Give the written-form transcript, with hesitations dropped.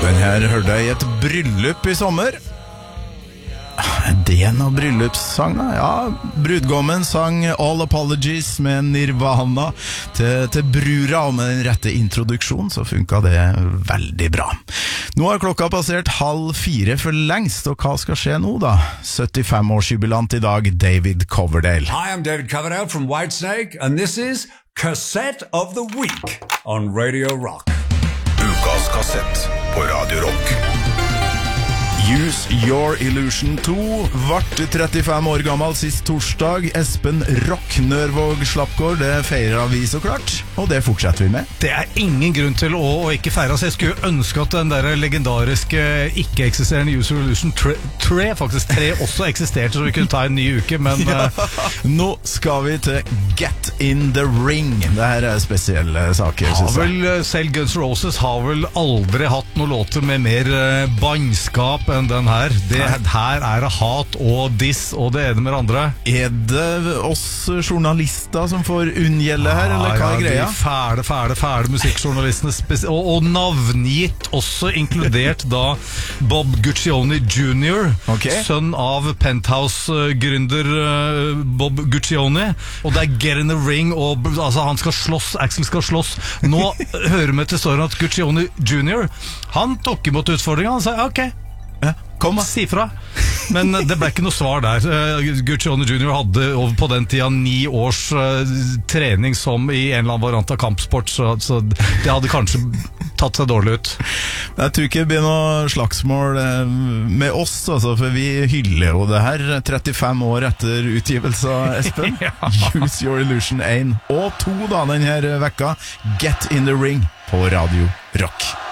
Den her hørte jeg I et bryllup I sommer. Det noe bryllupssang da? Ja, brudgommen sang All Apologies med Nirvana til brura, og med den rette introduksjonen så funket det veldig bra. Nå har klokka passert 3:30 for lengst, og hva skal skje nå da? 75-årsjubilant I dag, David Coverdale. Hi, I'm David Coverdale from Whitesnake, and this is Cassette of the Week on Radio Rock. Ukas kassett på Radio Rock. Use Your Illusion 2 vart 35 år gammel sist torsdag. Espen Rock Nørvåg Slappgård, det feirer vi så klart, og det fortsetter vi med. Det ingen grunn til å ikke feire, så jeg skulle ønske at den der legendariske ikke-eksisterende Use Your Illusion 3 faktisk 3 også eksisterte, så vi kunne ta en ny uke, men ja. Nå skal vi til Get in the Ring. Det her spesielle saker, synes jeg. Selv Guns N' Roses har vel aldri hatt noen låter med mer bannskap enn den her. Her det hat og diss og det ene med det andre. Det oss journalister som får unngjelde her, eller hva greia? De fæle musikkjournalistene, og navngitt også inkludert da Bob Guccione Jr., sønn av Penthouse-gründer Bob Guccione, og det Get in the Ring, og altså, han skal slåss, Axl skal slåss. Nå hører vi til storyen at Guccione Jr., han tok imot utfordringen, han sa, ok, kom, si fra. Men det ble ikke noe svar der. Guccione Jr. hadde på den tida 9 års trening som I en eller annen variant av kampsport, så det hadde kanskje tatt seg dårlig ut. Jeg tror ikke det blir noe slagsmål med oss, altså, for vi hyller jo det her 35 år etter utgivelse av Espen. Ja. Use Your Illusion 1 og 2 da, denne vekka. Get in the Ring på Radio Rock.